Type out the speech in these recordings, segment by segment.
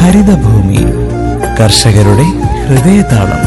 ഹരിതഭൂമി കർഷകരുടെ ഹൃദയതാളം.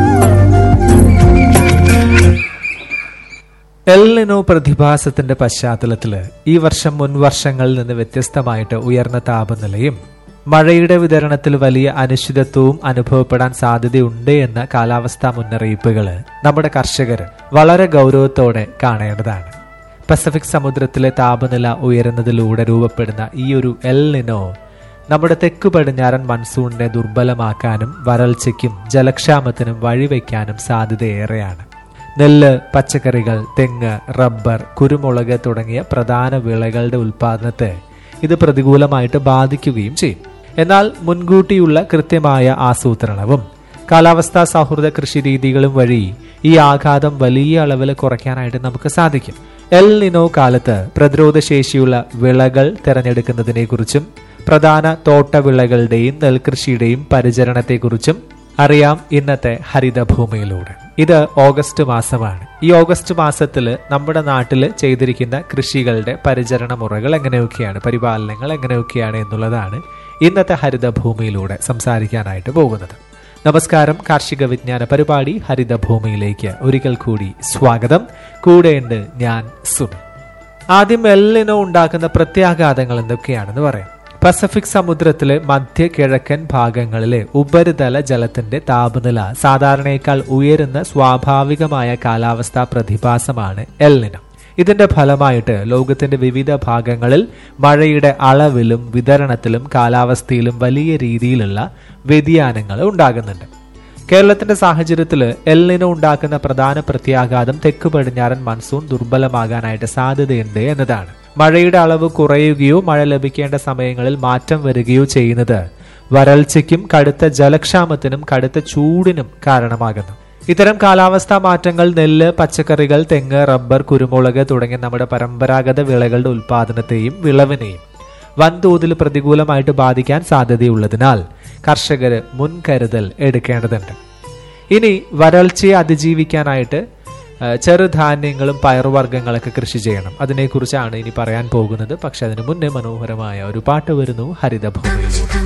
എൽ നിനോ പ്രതിഭാസത്തിന്റെ പശ്ചാത്തലത്തിൽ ഈ വർഷം മുൻവർഷങ്ങളിൽ നിന്ന് വ്യത്യസ്തമായിട്ട് ഉയർന്ന താപനിലയും മഴയുടെ വിതരണത്തിൽ വലിയ അനിശ്ചിതത്വവും അനുഭവപ്പെടാൻ സാധ്യതയുണ്ട് എന്ന കാലാവസ്ഥാ മുന്നറിയിപ്പുകൾ നമ്മുടെ കർഷകർ വളരെ ഗൗരവത്തോടെ കാണേണ്ടതാണ്. പസഫിക് സമുദ്രത്തിലെ താപനില ഉയരുന്നതിലൂടെ രൂപപ്പെടുന്ന ഈ ഒരു എൽ നിനോ നമ്മുടെ തെക്കു പടിഞ്ഞാറൻ മൺസൂണിനെ ദുർബലമാക്കാനും വരൾച്ചയ്ക്കും ജലക്ഷാമത്തിനും വഴിവെക്കാനും സാധ്യതയേറെയാണ്. നെല്ല്, പച്ചക്കറികൾ, തെങ്ങ്, റബ്ബർ, കുരുമുളക് തുടങ്ങിയ പ്രധാന വിളകളുടെ ഉൽപ്പാദനത്തെ ഇത് പ്രതികൂലമായിട്ട് ബാധിക്കുകയും ചെയ്യും. എന്നാൽ മുൻകൂട്ടിയുള്ള കൃത്യമായ ആസൂത്രണവും കാലാവസ്ഥാ സൗഹൃദ കൃഷി രീതികളും വഴി ഈ ആഘാതം വലിയ അളവിൽ കുറയ്ക്കാനായിട്ട് നമുക്ക് സാധിക്കും. എൽ നിനോ കാലത്ത് പ്രതിരോധശേഷിയുള്ള വിളകൾ തിരഞ്ഞെടുക്കുന്നതിനെ കുറിച്ചും പ്രധാന തോട്ടവിളകളുടെയും നെൽകൃഷിയുടെയും പരിചരണത്തെക്കുറിച്ചും അറിയാം ഇന്നത്തെ ഹരിതഭൂമിയിലൂടെ. ഇത് ഓഗസ്റ്റ് മാസമാണ്. ഈ ഓഗസ്റ്റ് മാസത്തിൽ നമ്മുടെ നാട്ടിൽ ചെയ്തിരിക്കുന്ന കൃഷികളുടെ പരിചരണ മുറകൾ എങ്ങനെയൊക്കെയാണ്, പരിപാലനങ്ങൾ എങ്ങനെയൊക്കെയാണ് എന്നുള്ളതാണ് ഇന്നത്തെ ഹരിതഭൂമിയിലൂടെ സംസാരിക്കാനായിട്ട് പോകുന്നത്. നമസ്കാരം. കാർഷിക വിജ്ഞാന പരിപാടി ഹരിതഭൂമിയിലേക്ക് ഒരിക്കൽ കൂടി സ്വാഗതം. കൂടെയുണ്ട് ഞാൻ സുനിൽ. ആദ്യം എൽ നിനോ ഉണ്ടാക്കുന്ന പ്രത്യാഘാതങ്ങൾ എന്തൊക്കെയാണെന്ന് പറയാം. പസഫിക് സമുദ്രത്തിലെ മധ്യ കിഴക്കൻ ഭാഗങ്ങളിലെ ഉപരിതല ജലത്തിന്റെ താപനില സാധാരണയേക്കാൾ ഉയരുന്ന സ്വാഭാവികമായ കാലാവസ്ഥാ പ്രതിഭാസമാണ് എൽ നിനോ. ഇതിന്റെ ഫലമായിട്ട് ലോകത്തിന്റെ വിവിധ ഭാഗങ്ങളിൽ മഴയുടെ അളവിലും വിതരണത്തിലും കാലാവസ്ഥയിലും വലിയ രീതിയിലുള്ള വ്യതിയാനങ്ങൾ ഉണ്ടാകുന്നുണ്ട്. കേരളത്തിന്റെ സാഹചര്യത്തിൽ എൽ നിനോ ഉണ്ടാക്കുന്ന പ്രധാന പ്രത്യാഘാതം തെക്ക് പടിഞ്ഞാറൻ മൺസൂൺ ദുർബലമാകാനായിട്ട് സാധ്യതയുണ്ട് എന്നതാണ്. മഴയുടെ അളവ് കുറയുകയോ മഴ ലഭിക്കേണ്ട സമയങ്ങളിൽ മാറ്റം വരികയോ ചെയ്യുന്നത് വരൾച്ചയ്ക്കും കടുത്ത ജലക്ഷാമത്തിനും കടുത്ത ചൂടിനും കാരണമാകുന്നു. ഇത്തരം കാലാവസ്ഥാ മാറ്റങ്ങൾ നെല്ല്, പച്ചക്കറികൾ, തെങ്ങ്, റബ്ബർ, കുരുമുളക് തുടങ്ങിയ നമ്മുടെ പരമ്പരാഗത വിളകളുടെ ഉൽപാദനത്തെയും വിളവിനെയും വൻതോതിൽ പ്രതികൂലമായിട്ട് ബാധിക്കാൻ സാധ്യതയുള്ളതിനാൽ കർഷകർ മുൻകരുതൽ എടുക്കേണ്ടതുണ്ട്. ഇനി വരൾച്ചയെ അതിജീവിക്കാനായിട്ട് ചെറുധാന്യങ്ങളും പയറുവർഗ്ഗങ്ങളൊക്കെ കൃഷി ചെയ്യണം. അതിനെക്കുറിച്ചാണ് ഇനി പറയാൻ പോകുന്നത്. പക്ഷെ അതിനു മുന്നേ മനോഹരമായ ഒരു പാട്ട് വരുന്നു ഹരിതഭൂമിയിലൂടെ.